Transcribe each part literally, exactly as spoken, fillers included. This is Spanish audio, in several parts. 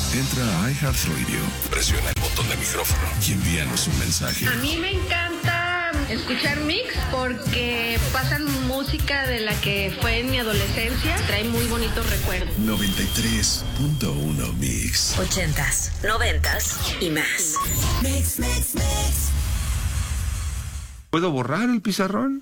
Entra a iHeartRadio, presiona el botón de micrófono y envíanos un mensaje. A mí me encanta escuchar Mix porque pasan música de la que fue en mi adolescencia. Trae muy bonitos recuerdos. noventa y tres punto uno Mix. Ochentas, noventas y más. Mix, mix, mix. ¿Puedo borrar el pizarrón?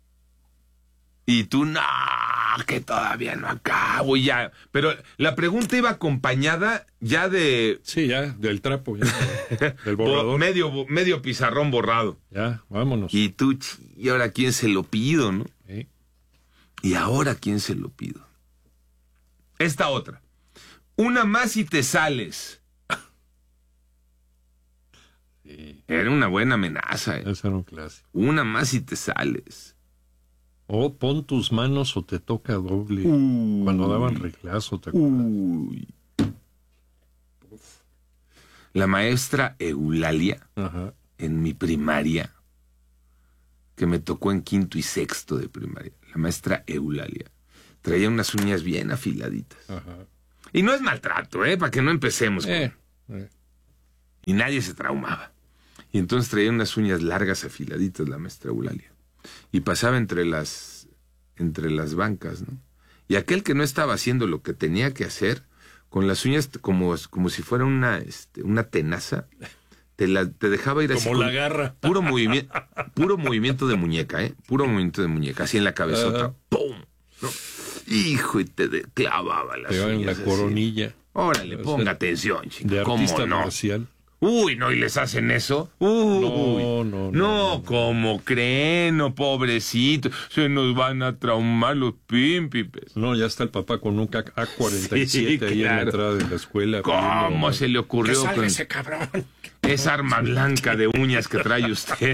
Y tú, no, que todavía no acabo ya. Pero la pregunta iba acompañada ya de... Sí, ya, del trapo, ya, del borrador. medio, medio pizarrón borrado. Ya, vámonos. Y tú, ¿y ahora quién se lo pido, no? Sí. ¿Y ahora quién se lo pido? Esta otra. Una más y te sales. Sí. Era una buena amenaza. ¿eh? Esa era un clásico. Una más y te sales. O pon tus manos o te toca doble. Uy. Cuando daban reclaso, ¿te acuerdas? Uy. La maestra Eulalia, Ajá. en mi primaria, que me tocó en quinto y sexto de primaria, la maestra Eulalia, traía unas uñas bien afiladitas. Ajá. Y no es maltrato, ¿eh? Para que no empecemos. Con... Eh, eh. Y nadie se traumaba. Y entonces traía unas uñas largas afiladitas la maestra Eulalia. Y pasaba entre las, entre las bancas, ¿no? Y aquel que no estaba haciendo lo que tenía que hacer, con las uñas como, como si fuera una, este, una tenaza, te, la, te dejaba ir así. Como la con garra. Puro movimiento, puro movimiento de muñeca, ¿eh? Puro movimiento de muñeca, así en la cabezota. Uh-huh. ¡Pum! ¿No? Hijo, y te de, clavaba las Te uñas. en la así. Coronilla. Órale, O ponga sea, atención, chico. De ¿Cómo artista no? marcial. Uy, no, y les hacen eso. Uy, No, no, no, no, no. ¿cómo creen? No, pobrecito, se nos van a traumar los pímpipes. No, ya está el papá con un A cuarenta y siete Sí, ahí en la claro. entrada de la escuela. ¿Cómo pidiendo- se le ocurrió con ese cabrón! esa arma blanca de uñas que trae usted?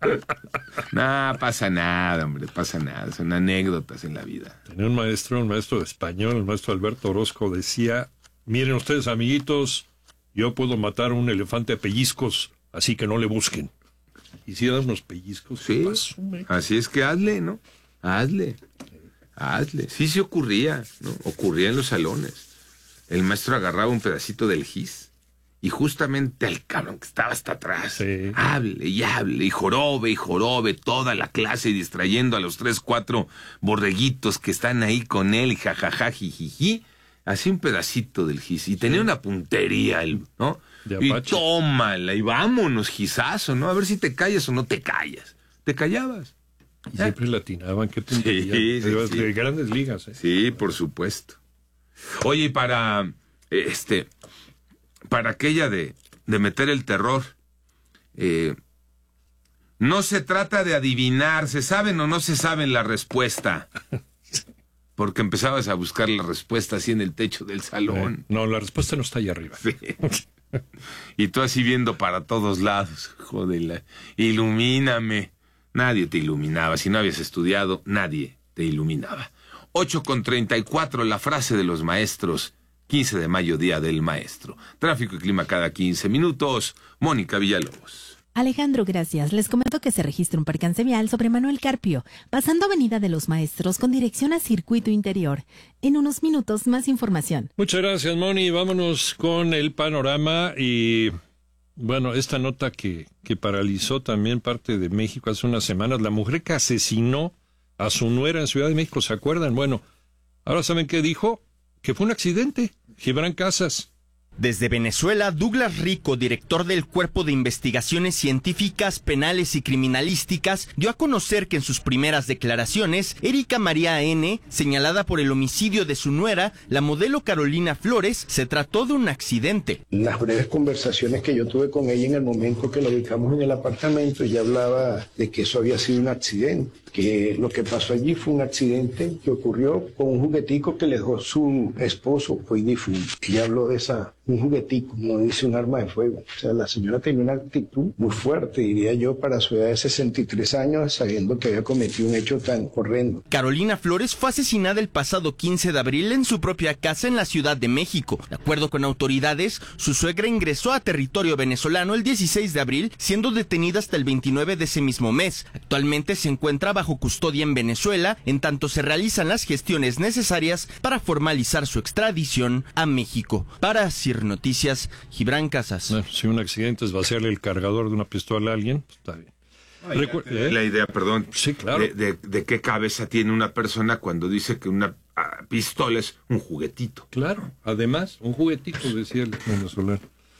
No, pasa nada, hombre, pasa nada. Son anécdotas en la vida. Tenía un maestro, un maestro de español, el maestro Alberto Orozco, decía, miren ustedes, amiguitos, yo puedo matar a un elefante a pellizcos, así que no le busquen. Y si dan unos pellizcos, Sí, ¿qué pasó, me? así es que hazle, ¿no? Hazle, hazle. Sí, sí ocurría, ¿no? Ocurría en los salones. El maestro agarraba un pedacito del gis y justamente al cabrón que estaba hasta atrás, Sí. hable y hable y jorobe y jorobe toda la clase distrayendo a los tres, cuatro borreguitos que están ahí con él y jajaja, jijiji. Así un pedacito del gis y tenía una puntería, el, ¿no? De Y Apache. tómala y vámonos, gisazo, ¿no? A ver si te callas o no te callas. ¿Te callabas? Y siempre latinaban, qué puntería. Sí, sí, de, sí. de grandes ligas, ¿eh? Sí, por supuesto. Oye, y para este, para aquella de, de meter el terror, eh, no se trata de adivinar, se saben o no se saben la respuesta. Porque empezabas a buscar la respuesta así en el techo del salón. Eh, No, la respuesta no está ahí arriba. Sí. Y tú así viendo para todos lados. Joder, ilumíname. Nadie te iluminaba. Si no habías estudiado, nadie te iluminaba. ocho con treinta y cuatro, la frase de los maestros. quince de mayo, Día del Maestro. Tráfico y clima cada quince minutos. Mónica Villalobos. Alejandro, gracias. Les comento que se registra un percance vial sobre Manuel Carpio, pasando Avenida de los Maestros con dirección a Circuito Interior. En unos minutos, más información. Muchas gracias, Moni. Vámonos con el panorama y, bueno, esta nota que, que paralizó también parte de México hace unas semanas. La mujer que asesinó a su nuera en Ciudad de México, ¿se acuerdan? Bueno, ahora ¿saben qué dijo? Que fue un accidente. Gibran Casas. Desde Venezuela, Douglas Rico, director del Cuerpo de Investigaciones Científicas, Penales y Criminalísticas, dio a conocer que en sus primeras declaraciones, Erika María N., señalada por el homicidio de su nuera, la modelo Carolina Flores, se trató de un accidente. Las breves conversaciones que yo tuve con ella en el momento que la ubicamos en el apartamento, ella hablaba de que eso había sido un accidente, que lo que pasó allí fue un accidente que ocurrió con un juguetico que le dejó su esposo, hoy difunto. Ella habló de esa, un juguetico, no dice un arma de fuego. O sea, la señora tenía una actitud muy fuerte, diría yo, para su edad de sesenta y tres años, sabiendo que había cometido un hecho tan horrendo. Carolina Flores fue asesinada el pasado quince de abril en su propia casa en la Ciudad de México. De acuerdo con autoridades, su suegra ingresó a territorio venezolano el dieciséis de abril, siendo detenida hasta el veintinueve de ese mismo mes. Actualmente se encuentra bajo custodia en Venezuela, en tanto se realizan las gestiones necesarias para formalizar su extradición a México. Para Sierra Sir Noticias, Gibran Casas. No, si un accidente es vaciarle el cargador de una pistola a alguien, pues está bien. Ay, Recu- la, ¿eh? la idea, perdón, sí, claro. de, de, de qué cabeza tiene una persona cuando dice que una uh, pistola es un juguetito. Claro, además, un juguetito, decía el venezolano.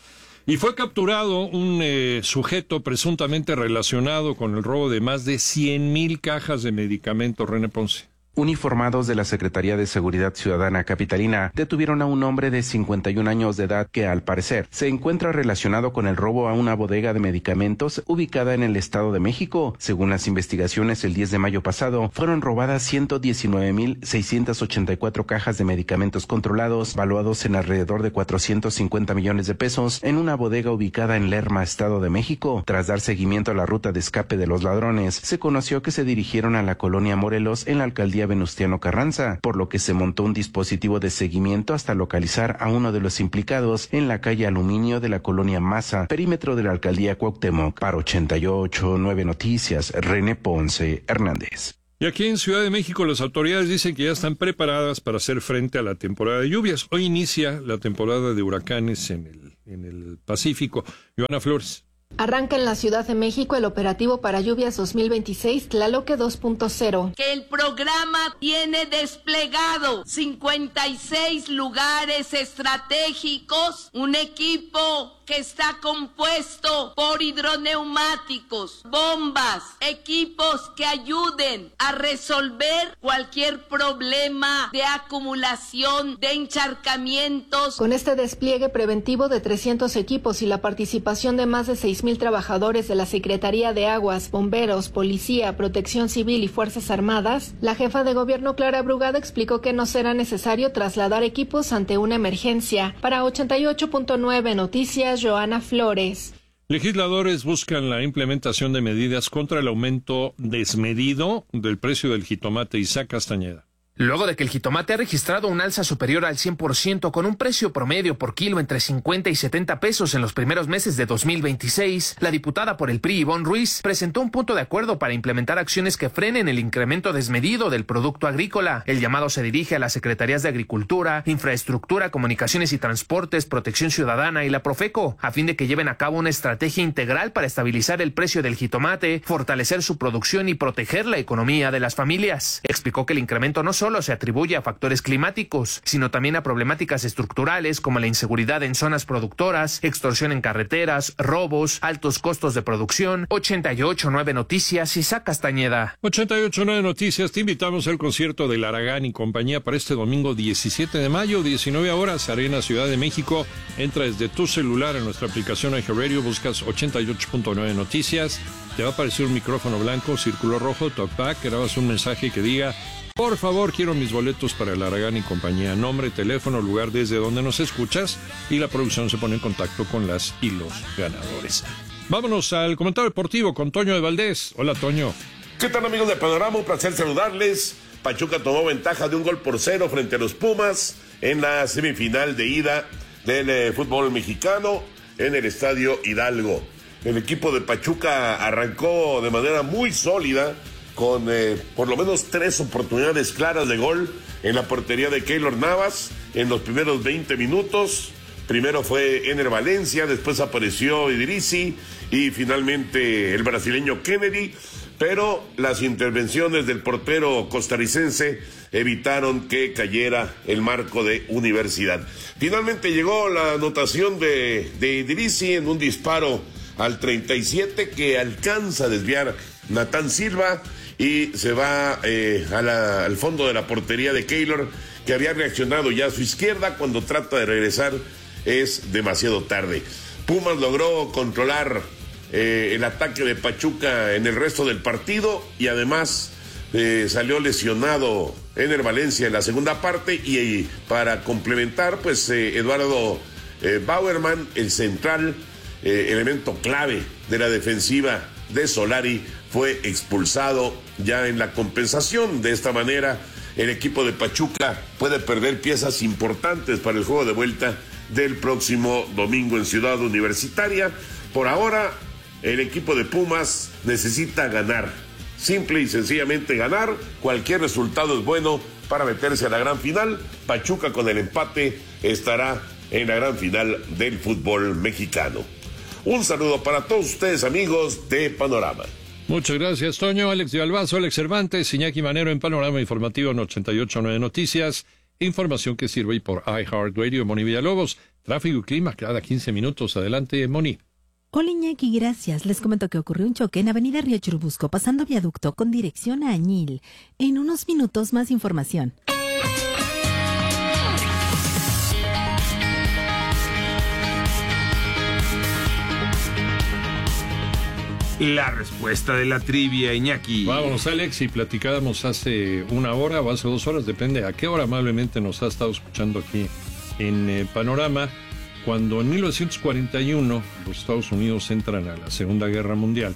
Y fue capturado un eh, sujeto presuntamente relacionado con el robo de más de cien mil cajas de medicamentos. René Ponce. Uniformados de la Secretaría de Seguridad Ciudadana capitalina detuvieron a un hombre de cincuenta y un años de edad que, al parecer, se encuentra relacionado con el robo a una bodega de medicamentos ubicada en el Estado de México. Según las investigaciones, el diez de mayo pasado fueron robadas ciento diecinueve mil seiscientas ochenta y cuatro cajas de medicamentos controlados, valuados en alrededor de cuatrocientos cincuenta millones de pesos, en una bodega ubicada en Lerma, Estado de México. Tras dar seguimiento a la ruta de escape de los ladrones, se conoció que se dirigieron a la colonia Morelos en la alcaldía Venustiano Carranza, por lo que se montó un dispositivo de seguimiento hasta localizar a uno de los implicados en la calle Aluminio de la colonia Maza, perímetro de la alcaldía Cuauhtémoc. Para ochenta y ocho punto nueve Noticias, René Ponce Hernández. Y aquí en Ciudad de México las autoridades dicen que ya están preparadas para hacer frente a la temporada de lluvias. Hoy inicia la temporada de huracanes en el, en el Pacífico. Joana Flores. Arranca en la Ciudad de México el operativo para lluvias dos mil veintiséis Tlaloque dos punto cero. Que el programa tiene desplegado cincuenta y seis lugares estratégicos, un equipo que está compuesto por hidroneumáticos, bombas, equipos que ayuden a resolver cualquier problema de acumulación de encharcamientos. Con este despliegue preventivo de trescientos equipos y la participación de más de seis mil trabajadores de la Secretaría de Aguas, Bomberos, Policía, Protección Civil y Fuerzas Armadas, la jefa de gobierno Clara Brugada explicó que no será necesario trasladar equipos ante una emergencia. Para ochenta y ocho punto nueve Noticias, Joana Flores. Legisladores buscan la implementación de medidas contra el aumento desmedido del precio del jitomate. Isaac Castañeda. Luego de que el jitomate ha registrado un alza superior al cien por ciento con un precio promedio por kilo entre cincuenta y setenta pesos en los primeros meses de dos mil veintiséis, la diputada por el P R I, Ivonne Ruiz, presentó un punto de acuerdo para implementar acciones que frenen el incremento desmedido del producto agrícola. El llamado se dirige a las Secretarías de Agricultura, Infraestructura, Comunicaciones y Transportes, Protección Ciudadana y la Profeco, a fin de que lleven a cabo una estrategia integral para estabilizar el precio del jitomate, fortalecer su producción y proteger la economía de las familias. Explicó que el incremento no solo se atribuye a factores climáticos, sino también a problemáticas estructurales como la inseguridad en zonas productoras, extorsión en carreteras, robos, altos costos de producción. ochenta y ocho punto nueve Noticias, Isaac Castañeda. ochenta y ocho punto nueve Noticias, te invitamos al concierto de Laragán y compañía para este domingo diecisiete de mayo, diecinueve horas, Arena Ciudad de México. Entra desde tu celular en nuestra aplicación iHeartRadio, buscas ochenta y ocho punto nueve Noticias, te va a aparecer un micrófono blanco, círculo rojo, talkback, grabas un mensaje que diga: por favor, quiero mis boletos para el Aragán y compañía. Nombre, teléfono, lugar desde donde nos escuchas y la producción se pone en contacto con las y los ganadores. Vámonos al comentario deportivo con Toño de Valdés. Hola, Toño. ¿Qué tal, amigos de Panorama? Un placer saludarles. Pachuca tomó ventaja de un gol por cero frente a los Pumas en la semifinal de ida del eh, fútbol mexicano en el Estadio Hidalgo. El equipo de Pachuca arrancó de manera muy sólida, con eh, por lo menos tres oportunidades claras de gol en la portería de Keylor Navas en los primeros veinte minutos. Primero fue Ener Valencia, después apareció Idrissi y finalmente el brasileño Kennedy, pero las intervenciones del portero costarricense evitaron que cayera el marco de Universidad. Finalmente llegó la anotación de, de Idrissi en un disparo al treinta y siete que alcanza a desviar Natán Silva y se va eh, a la, al fondo de la portería de Keylor, que había reaccionado ya a su izquierda. Cuando trata de regresar es demasiado tarde. Pumas logró controlar eh, el ataque de Pachuca en el resto del partido y además eh, salió lesionado Ener Valencia en la segunda parte y, y para complementar pues eh, Eduardo eh, Bauerman, el central, eh, elemento clave de la defensiva de Solari, fue expulsado ya en la compensación. De esta manera el equipo de Pachuca puede perder piezas importantes para el juego de vuelta del próximo domingo en Ciudad Universitaria. Por ahora el equipo de Pumas necesita ganar, simple y sencillamente ganar. Cualquier resultado es bueno para meterse a la gran final. Pachuca con el empate estará en la gran final del fútbol mexicano. Un saludo para todos ustedes, amigos de Panorama. Muchas gracias, Toño. Alex de Albazo, Alex Cervantes, Iñaki Manero en Panorama Informativo en ochenta y ocho punto nueve Noticias. Información que sirve por iHeartRadio. Moni Villalobos. Tráfico y clima cada quince minutos. Adelante, Moni. Hola Iñaki, gracias. Les comento que ocurrió un choque en Avenida Río Churubusco, pasando viaducto con dirección a Añil. En unos minutos más información. La respuesta de la trivia, Iñaki. Vámonos, Alex, y platicábamos hace una hora o hace dos horas, depende a qué hora amablemente nos ha estado escuchando aquí en eh, Panorama, cuando en mil novecientos cuarenta y uno los Estados Unidos entran a la Segunda Guerra Mundial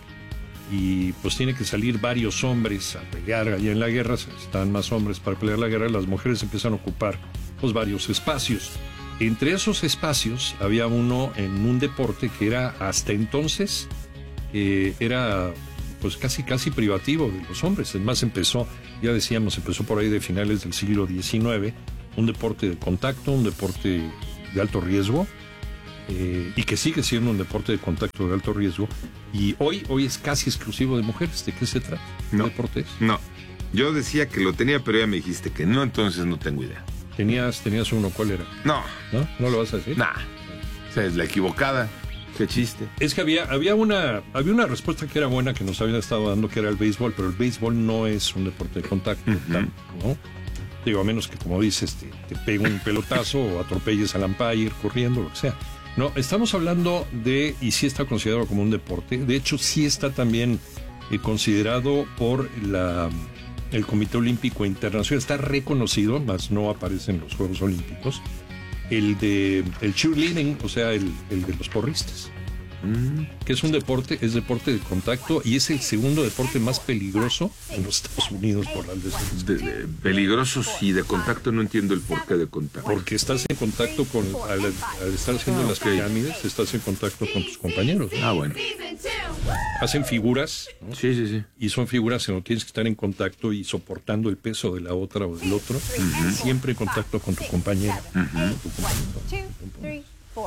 y pues tiene que salir varios hombres a pelear allá en la guerra, están más hombres para pelear la guerra, las mujeres empiezan a ocupar pues varios espacios. Entre esos espacios había uno en un deporte que era hasta entonces... Eh, era pues casi casi privativo de los hombres. Además empezó, ya decíamos, empezó por ahí de finales del siglo diecinueve, un deporte de contacto, un deporte de alto riesgo, eh, y que sigue siendo un deporte de contacto de alto riesgo, y hoy, hoy es casi exclusivo de mujeres. ¿De qué se trata? ¿Qué no, deporte es? No, yo decía que lo tenía, pero ya me dijiste que no, entonces no tengo idea. ¿Tenías, tenías uno? ¿Cuál era? No. ¿No? ¿No lo vas a decir? Nah, o sea, es la equivocada. Qué chiste. Es que había, había una, había una respuesta que era buena que nos habían estado dando, que era el béisbol, pero el béisbol no es un deporte de contacto, uh-huh. ¿no? Digo, a menos que, como dices, te, te pegue un pelotazo o atropelles al umpire corriendo, lo que sea. No, estamos hablando de, y sí está considerado como un deporte, de hecho sí está también eh, considerado por la, el Comité Olímpico Internacional, está reconocido, más no aparece en los Juegos Olímpicos, el de el cheerleading, o sea, el, el de los porristas, mm. que es un deporte, es deporte de contacto y es el segundo deporte más peligroso en los Estados Unidos por la de, de, Peligrosos y de contacto, no entiendo el porqué de contacto. Porque estás en contacto con, al, al estar haciendo ah, las okay. pirámides, estás en contacto con tus compañeros, ¿no? Ah, bueno. Hacen figuras, ¿no? Sí, sí, sí. Y son figuras en donde tienes que estar en contacto y soportando el peso de la otra o del otro, uh-huh. siempre en contacto con tu compañero. Uh-huh. Tu compañero.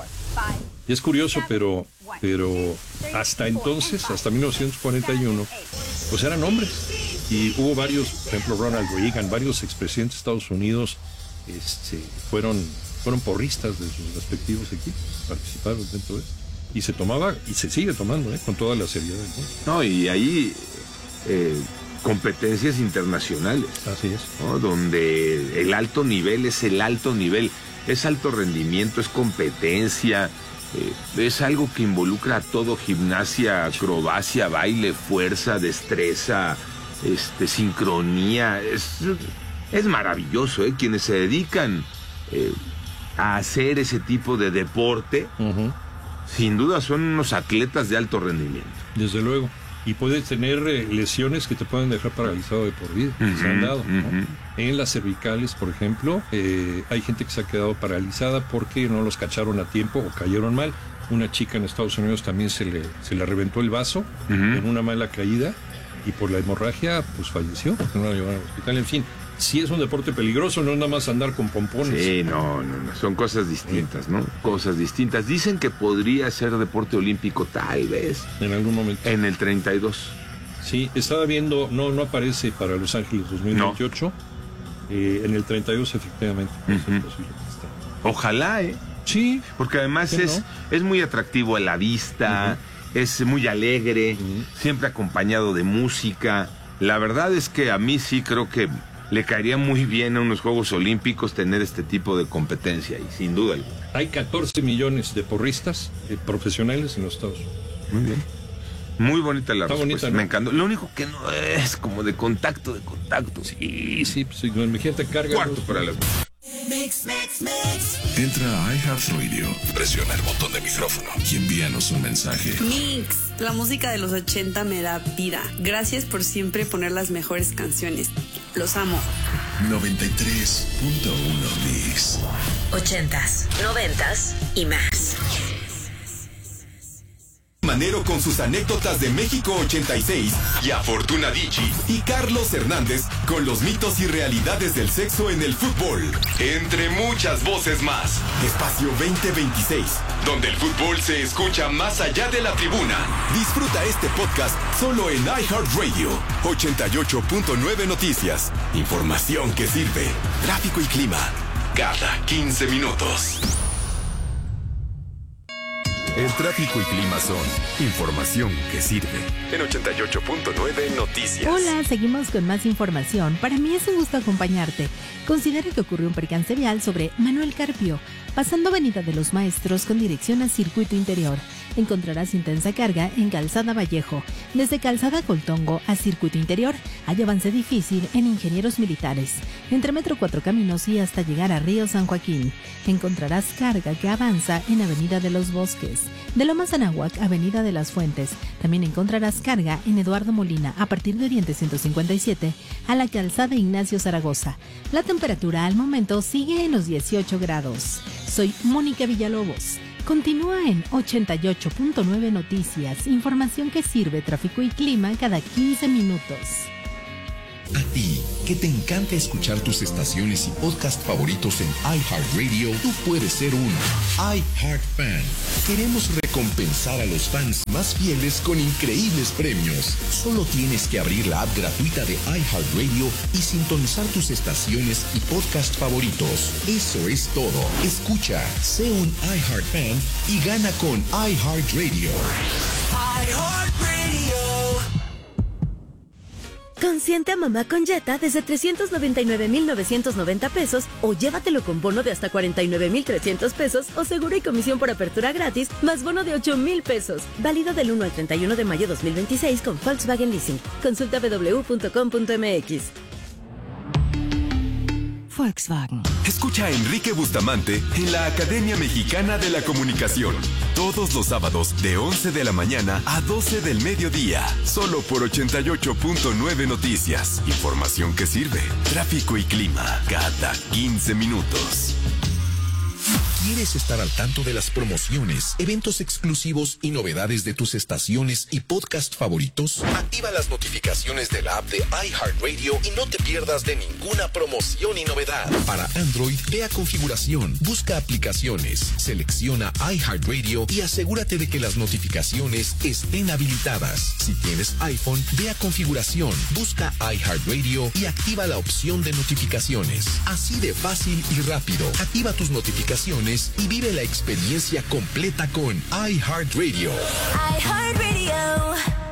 Y es curioso, pero, pero hasta entonces, hasta mil novecientos cuarenta y uno, pues eran hombres. Y hubo varios, por ejemplo, Ronald Reagan, varios expresidentes de Estados Unidos este, fueron, fueron porristas de sus respectivos equipos, participaron dentro de eso. Y se tomaba, y se sigue tomando, ¿eh? Con toda la seriedad del mundo. No, y ahí eh, competencias internacionales. Así es. ¿No? Donde el alto nivel es el alto nivel, es alto rendimiento, es competencia, eh, es algo que involucra a todo: gimnasia, acrobacia, baile, fuerza, destreza, este, sincronía. Es, es maravilloso, ¿eh? Quienes se dedican eh, a hacer ese tipo de deporte, uh-huh. sin duda son unos atletas de alto rendimiento. Desde luego. Y puedes tener eh, lesiones que te pueden dejar paralizado de por vida. Uh-huh, se han dado, ¿no? Uh-huh. En las cervicales, por ejemplo, eh, hay gente que se ha quedado paralizada porque no los cacharon a tiempo o cayeron mal. Una chica en Estados Unidos también se le, se le reventó el vaso uh-huh. en una mala caída y por la hemorragia pues falleció porque no la llevaron al hospital. En fin, sí es un deporte peligroso, no es nada más andar con pompones. Sí, no, no, no, son cosas distintas, ¿no? Cosas distintas. Dicen que podría ser deporte olímpico, tal vez. En algún momento. En el treinta y dos. Sí, estaba viendo, no, no aparece para Los Ángeles dos mil veintiocho. No. Eh, en el treinta y dos, efectivamente. Uh-huh. Es posible que esté. Ojalá, ¿eh? Sí. Porque además es, no? es muy atractivo a la vista, uh-huh. es muy alegre, uh-huh. siempre acompañado de música. La verdad es que a mí sí creo que le caería muy bien a unos Juegos Olímpicos tener este tipo de competencia, y sin duda alguna. Hay catorce millones de porristas eh, profesionales en los Estados Unidos. Muy bien. Muy bonita la Está respuesta, bonita, ¿no? Me encantó. Lo único que no es como de contacto, de contacto. Sí, sí, pues imagínate, carga. Cuarto para las... Mix, mix, mix. Entra a iHeartRadio, presiona el botón de micrófono y envíanos un mensaje. Mix, la música de los ochenta me da vida. Gracias por siempre poner las mejores canciones. Los amo. noventa y tres punto uno Mix. Ochentas, noventas y más. Manero con sus anécdotas de México ochenta y seis y a Fortuna Dicci y Carlos Hernández con los mitos y realidades del sexo en el fútbol, entre muchas voces más. Espacio veinte veintiséis, donde el fútbol se escucha más allá de la tribuna. Disfruta este podcast solo en iHeartRadio. ochenta y ocho punto nueve Noticias. Información que sirve. Tráfico y clima cada quince minutos. El tráfico y clima son información que sirve. En ochenta y ocho punto nueve Noticias. Hola, seguimos con más información. Para mí es un gusto acompañarte. Considera que ocurrió un percance vial sobre Manuel Carpio, pasando Avenida de los Maestros con dirección a Circuito Interior. Encontrarás intensa carga en Calzada Vallejo. Desde Calzada Coltongo a Circuito Interior hay avance difícil en Ingenieros Militares. Entre Metro Cuatro Caminos y hasta llegar a Río San Joaquín. Encontrarás carga que avanza en Avenida de los Bosques. De Lomas Anáhuac, Avenida de las Fuentes. También encontrarás carga en Eduardo Molina a partir de Oriente ciento cincuenta y siete a la Calzada Ignacio Zaragoza. La temperatura al momento sigue en los dieciocho grados. Soy Mónica Villalobos. Continúa en ochenta y ocho punto nueve Noticias, información que sirve, tráfico y clima cada quince minutos. A ti, que te encanta escuchar tus estaciones y podcast favoritos en iHeartRadio, tú puedes ser un iHeartFan. Queremos recompensar a los fans más fieles con increíbles premios. Solo tienes que abrir la app gratuita de iHeartRadio y sintonizar tus estaciones y podcast favoritos. Eso es todo. Escucha, sé un iHeartFan y gana con iHeartRadio. iHeartRadio. Consiente a mamá con Jetta desde trescientos noventa y nueve mil novecientos noventa pesos o llévatelo con bono de hasta cuarenta y nueve mil trescientos pesos o seguro y comisión por apertura gratis más bono de ocho mil pesos. Válido del uno al treinta y uno de mayo dos mil veintiséis con Volkswagen Leasing. Consulta doble u doble u punto com punto m x. Volkswagen. Escucha a Enrique Bustamante en la Academia Mexicana de la Comunicación. Todos los sábados de once de la mañana a doce del mediodía. Solo por ochenta y ocho punto nueve Noticias. Información que sirve. Tráfico y clima cada quince minutos. ¿Quieres estar al tanto de las promociones, eventos exclusivos y novedades de tus estaciones y podcast favoritos? Activa las notificaciones de la app de iHeartRadio y no te pierdas de ninguna promoción y novedad. Para Android, ve a configuración, busca aplicaciones, selecciona iHeartRadio y asegúrate de que las notificaciones estén habilitadas. Si tienes iPhone, ve a configuración, busca iHeartRadio y activa la opción de notificaciones. Así de fácil y rápido. Activa tus notificaciones y vive la experiencia completa con iHeartRadio. iHeartRadio.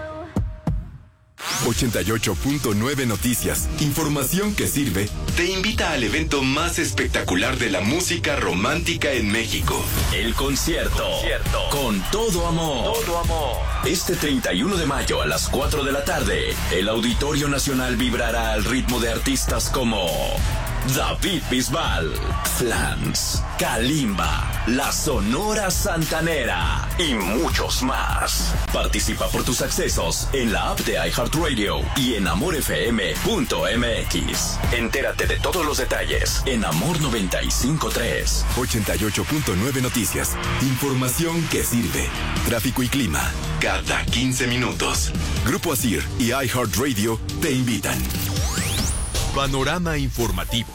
ochenta y ocho punto nueve Noticias. Información que sirve. Te invita al evento más espectacular de la música romántica en México. El concierto. concierto. Con todo amor. Todo amor. Este treinta y uno de mayo a las cuatro de la tarde, el Auditorio Nacional vibrará al ritmo de artistas como David Bisbal, Flans, Kalimba, La Sonora Santanera y muchos más. Participa por tus accesos en la app de iHeartRadio y en amor f m punto m x. Entérate de todos los detalles en Amor noventa y cinco punto tres. ochenta y ocho punto nueve Noticias. Información que sirve. Tráfico y clima cada quince minutos. Grupo Asir y iHeartRadio te invitan. Panorama informativo.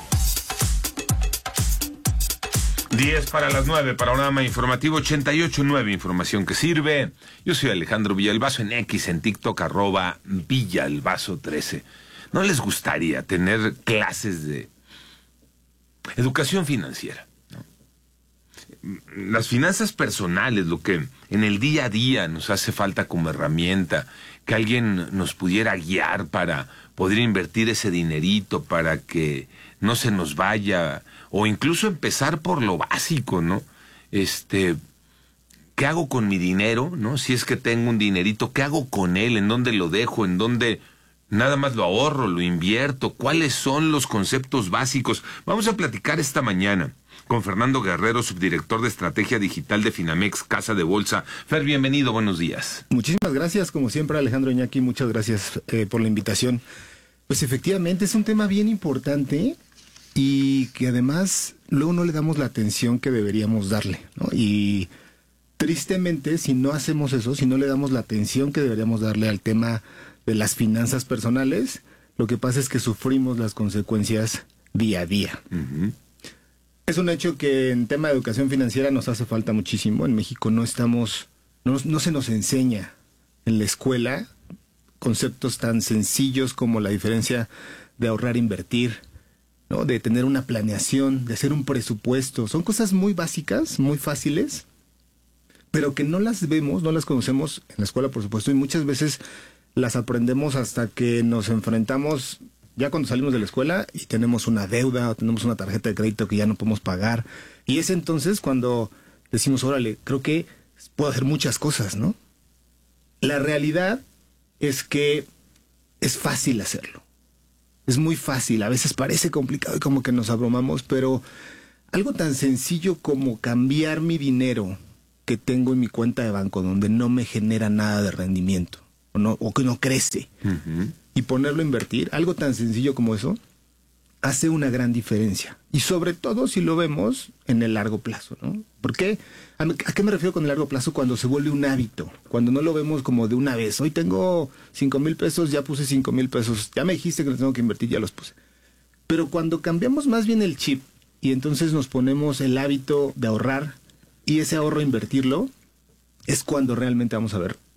diez para las nueve, panorama informativo ochenta y ocho punto nueve, información que sirve. Yo soy Alejandro Villalbazo en X, en TikTok, arroba Villalbazo trece. ¿No les gustaría tener clases de educación financiera? ¿No? Las finanzas personales, lo que en el día a día nos hace falta como herramienta, que alguien nos pudiera guiar para poder invertir ese dinerito, para que no se nos vaya, o incluso empezar por lo básico, ¿no? Este, ¿qué hago con mi dinero, no? Si es que tengo un dinerito, ¿qué hago con él? ¿En dónde lo dejo? ¿En dónde nada más lo ahorro, lo invierto? ¿Cuáles son los conceptos básicos? Vamos a platicar esta mañana con Fernando Guerrero, subdirector de Estrategia Digital de Finamex, Casa de Bolsa. Fer, bienvenido, buenos días. Muchísimas gracias, como siempre, Alejandro Iñaki, muchas gracias eh, por la invitación. Pues efectivamente es un tema bien importante y que además luego no le damos la atención que deberíamos darle, ¿no? Y tristemente, si no hacemos eso, si no le damos la atención que deberíamos darle al tema de las finanzas personales, Lo que pasa es que sufrimos las consecuencias día a día. Uh-huh. Es un hecho que en tema de educación financiera nos hace falta muchísimo. En México no estamos, no, no se nos enseña en la escuela conceptos tan sencillos como la diferencia de ahorrar e invertir, ¿no? De tener una planeación, de hacer un presupuesto. Son cosas muy básicas, muy fáciles, pero que no las vemos, no las conocemos en la escuela, por supuesto, y muchas veces las aprendemos hasta que nos enfrentamos ya cuando salimos de la escuela y tenemos una deuda o tenemos una tarjeta de crédito que ya no podemos pagar. Y es entonces cuando decimos, órale, creo que puedo hacer muchas cosas, ¿no? La realidad es que es fácil hacerlo. Es muy fácil, a veces parece complicado y como que nos abrumamos, pero algo tan sencillo como cambiar mi dinero que tengo en mi cuenta de banco donde no me genera nada de rendimiento o, no, o que no crece, uh-huh, y ponerlo a invertir, algo tan sencillo como eso, hace una gran diferencia. Y sobre todo si lo vemos en el largo plazo, ¿no? ¿Por qué? ¿A, ¿A qué me refiero con el largo plazo? Cuando se vuelve un hábito, cuando no lo vemos como de una vez. Hoy tengo cinco mil pesos, ya puse cinco mil pesos, ya me dijiste que los tengo que invertir, ya los puse. Pero cuando cambiamos más bien el chip y entonces nos ponemos el hábito de ahorrar y ese ahorro invertirlo, es cuando realmente vamos a ver